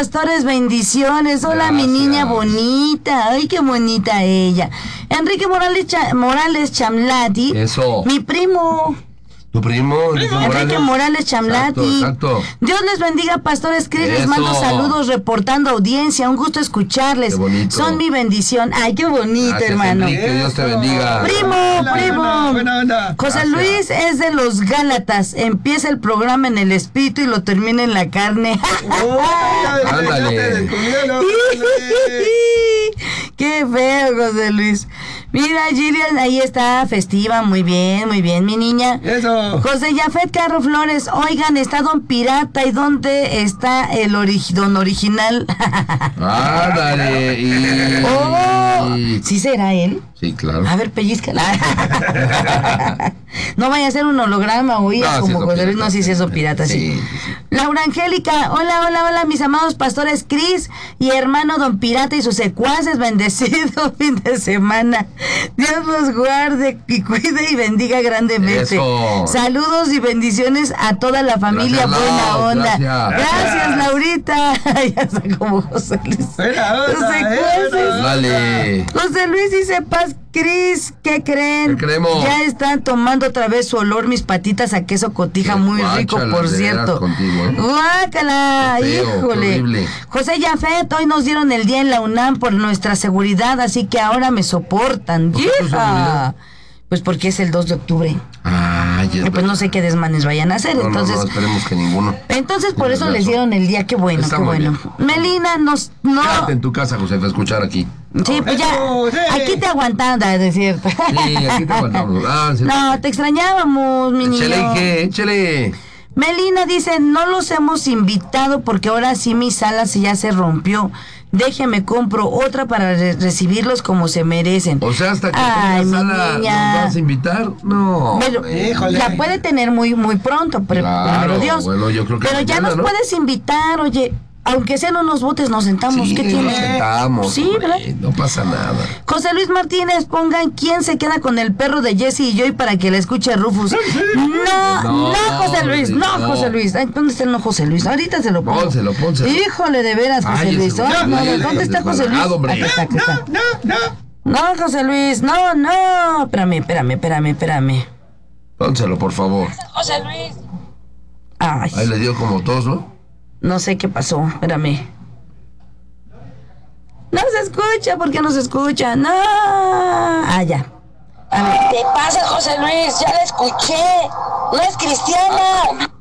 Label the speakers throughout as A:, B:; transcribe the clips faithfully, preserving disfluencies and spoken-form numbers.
A: pastores, bendiciones. Hola,
B: Gracias.
A: mi niña bonita. Ay, qué bonita ella. Enrique Morales, Cha- Morales Chamlati.
B: Eso.
A: Mi primo.
B: ¿Tu primo? Enrique
A: Enrique Morales Chamlati.
B: Exacto, exacto.
A: Dios les bendiga, pastores Cris. Les
B: Eso.
A: mando saludos reportando audiencia. Un gusto escucharles.
B: Qué bonito.
A: Son mi bendición. Ay, qué bonito,
B: Gracias,
A: hermano.
B: Enrique, Dios te bendiga.
A: Primo,
C: Buena
A: primo.
C: onda, buena onda.
A: José
B: Gracias.
A: Luis es de los Gálatas. Empieza el programa en el espíritu y lo termina en la carne.
B: Ándale.
A: Qué feo, José Luis. Mira, Gillian, ahí está, festiva, muy bien, muy bien, mi niña.
C: Eso.
A: José Yafet Carro Flores, oigan, está Don Pirata, ¿y dónde está el ori- Don Original?
B: Ándale. Y...
A: Oh, ¿sí será él?
B: Sí, claro.
A: A ver, pellizca. No vaya a ser un holograma, oiga,
B: No, sí
A: como
B: es
A: José Luis,
B: pirata,
A: no, sí, sí, eso
B: sí,
A: pirata, sí.
B: sí, sí, sí.
A: Laura Angélica, hola, hola, hola, mis amados pastores Cris y hermano Don Pirata y sus secuaces, bendecido fin de semana. Dios los guarde y cuide y bendiga grandemente.
B: Eso.
A: Saludos y bendiciones a toda la familia.
B: Gracias,
A: Buena
B: Lau,
A: onda.
B: gracias.
A: Gracias, Laurita. Ya está como José Luis.
C: Buena onda,
A: Sus secuaces.
C: eso.
B: Dale.
A: José Luis dice paz, Cris, ¿qué creen?
B: ¿Qué creemos?
A: Ya están tomando otra vez su olor mis patitas a queso cotija,
B: Qué
A: muy rico,
B: guácala,
A: por
B: de
A: cierto.
B: veras contigo, ¿eh?
A: Guácala,
B: Qué feo, qué
A: híjole.
B: horrible.
A: José Yafet, hoy nos dieron el día en la UNAM por nuestra seguridad, así que ahora me soportan.
B: ¿Por qué tu
A: ¡Hija!
B: seguridad?
A: Pues porque es el dos de octubre.
B: Ay,
A: Y pues no sé qué desmanes vayan a hacer,
B: No, no,
A: entonces...
B: no, esperemos que ninguno.
A: Entonces por
B: Tienes
A: eso les
B: razón.
A: dieron el día, qué bueno,
B: Está
A: qué
B: muy
A: bueno.
B: bien.
A: Melina, nos... no.
B: Quédate en tu casa, José, a escuchar aquí.
A: Sí, pues ya,
C: Eso, sí.
A: aquí te aguantan, es cierto.
B: Sí, aquí te aguantamos. Ah, sí.
A: No, te extrañábamos, mi niño.
B: Échale, Ige, échale.
A: Melina dice, no los hemos invitado porque ahora sí mi sala se ya se rompió. Déjeme compro otra para re- recibirlos como se merecen.
B: O sea, hasta que
A: Ay,
B: tengas
A: mi
B: sala,
A: niña.
B: ¿nos vas a invitar? No.
A: Bueno,
C: Híjole.
A: la puede tener muy muy pronto, pero
B: Claro,
A: primero Dios.
B: bueno, yo creo que
A: pero ya
B: mañana,
A: nos
B: ¿no?
A: puedes invitar, oye, aunque sean unos botes nos sentamos,
B: Sí,
A: ¿qué
B: nos
A: tiene?
B: sentamos,
A: Sí,
B: hombre,
A: ¿verdad?
B: no pasa nada.
A: José Luis Martínez, pongan quién se queda con el perro de Jesse y Joy para que la escuche Rufus. No, no,
B: No,
A: José Luis, no,
B: no.
A: José Luis. Ay, ¿dónde está el no José Luis? Ahorita se lo pongo.
B: Pónselo, pónselo.
A: Híjole, de veras, José
B: Ay,
A: Luis.
B: ese
A: Ay,
B: José
A: no,
B: Luis,
A: no, ¿dónde está José Luis?
B: desbalagado, hombre.
A: Aquí está, aquí está.
C: No, no, no.
A: No, José Luis, no, no. Espérame, espérame, espérame, espérame.
B: Pónselo, por favor.
A: José Luis. Ay,
B: Ahí le dio como tos, ¿no?
A: no sé qué pasó, espérame. No se escucha, ¿por qué no se escucha? No. Ah, ya. A ver.
D: ¿Qué pasa, José Luis? Ya la escuché. No es cristiana.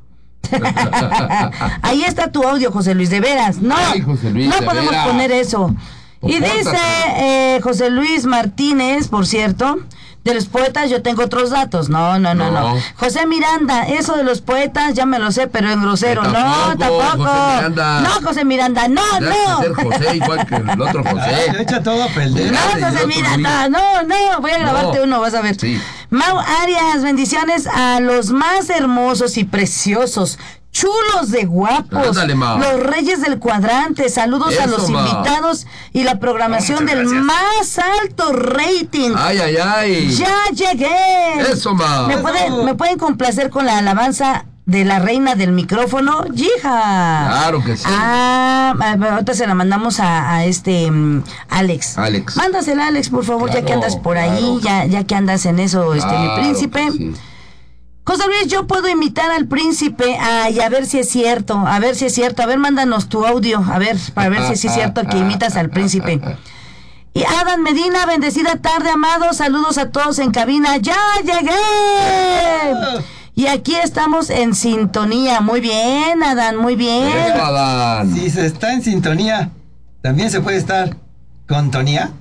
A: Ahí está tu audio, José Luis, de veras. No,
B: Ay, José Luis,
A: no
B: de
A: podemos
B: veras.
A: poner eso. Y
B: Compórtate.
A: dice eh, José Luis Martínez, por cierto, de los poetas yo tengo otros datos. No, no, no, no.
B: No.
A: José Miranda, eso de los poetas ya me lo sé, pero en grosero.
B: Que
A: No,
B: tampoco,
A: tampoco.
B: José Miranda.
A: No, José Miranda, no,
B: Tendrás
A: no.
B: que ser José igual que el otro
C: Le
B: José.
C: echa todo a perder.
A: No,
B: Grande,
A: José
B: y otro
A: Miranda, no, no, voy a grabarte
B: No.
A: uno, vas a ver.
B: Sí.
A: Mau Arias, bendiciones a los más hermosos y preciosos, chulos de guapos,
B: Ándale, Mau.
A: los reyes del cuadrante, saludos a
B: Eso,
A: los
B: Mau.
A: invitados y la programación
C: Muchas
A: del
C: gracias.
A: más alto rating.
B: Ay, ay, ay.
A: ¡Ya llegué!
B: Eso, Mau.
A: ¿Me pueden, ¿Me pueden complacer con la alabanza de la reina del micrófono? ¡Yija!
B: Claro que sí.
A: Ah, a- a- ahorita se la mandamos a, a este mm, Alex.
B: Alex.
A: Mándasela, Alex, por favor, ya
B: Claro,
A: que andas por ahí,
B: claro.
A: ya, ya que andas en eso, este, mi
B: Claro
A: príncipe.
B: que sí.
A: José Luis, yo puedo imitar al príncipe. Ay, a ver si es cierto, a ver si es cierto. A ver, mándanos tu audio, a ver, para ver si sí es cierto que imitas al príncipe. Y Adán Medina, bendecida tarde, amados. Saludos a todos en cabina. ¡Ya llegué! Y aquí estamos en sintonía. Muy bien, Adán, muy bien.
B: Eso, Adán.
C: Si se está en sintonía, también se puede estar con tonía.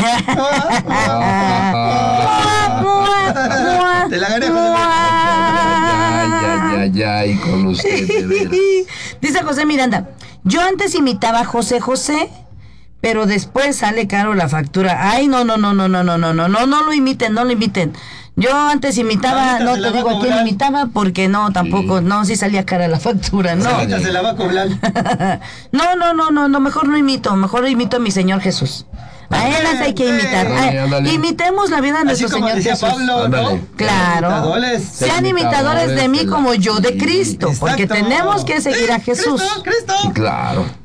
C: Te la gané, José Luis.
B: Ay, ay, ay, ay, con usted, de veras.
A: Dice José Miranda, yo antes imitaba a José José, pero después sale caro la factura. Ay, no, no, no, no, no, no, no, no, no, no lo imiten, no lo imiten. Yo antes imitaba,
C: Ahorita
A: no
C: se la
A: te
C: va
A: digo
C: a
A: a quién
C: cobrar.
A: imitaba, porque no, tampoco,
B: Sí.
A: no, sí salía cara la factura, no.
C: Ahorita se la va a cobrar.
A: No, no, no, no, no, mejor no imito, mejor imito a mi Señor Jesús. A él las hay que imitar.
B: Ándale,
A: Ay,
B: ándale.
A: imitemos la vida de
C: Así
A: nuestro
C: como
A: Señor
C: decía
A: Jesús.
C: Pablo,
B: Ándale.
C: ¿no?
A: Claro.
C: Imitadores.
A: Sean imitadores de mí como yo de Cristo, porque
C: Exacto.
A: tenemos que seguir a Jesús.
C: Cristo, Cristo.
B: Sí, claro.